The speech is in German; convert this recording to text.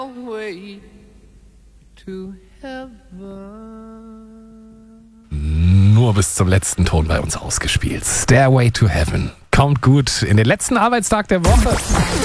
Way to heaven. Nur bis zum letzten Ton bei uns ausgespielt. Stairway to Heaven. Kommt gut in den letzten Arbeitstag der Woche.